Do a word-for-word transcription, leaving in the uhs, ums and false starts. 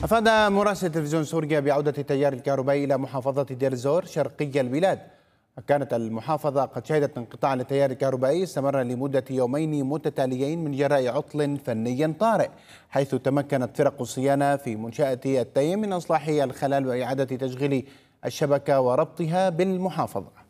أفاد مراسل تلفزيون سوريا بعودة التيار الكهربائي إلى محافظة دير الزور شرقي البلاد. كانت المحافظة قد شهدت انقطاع للتيار الكهربائي استمر لمدة يومين متتاليين من جراء عطل فني طارئ، حيث تمكنت فرق الصيانة في منشأة التيم من إصلاح الخلل وإعادة تشغيل الشبكة وربطها بالمحافظة.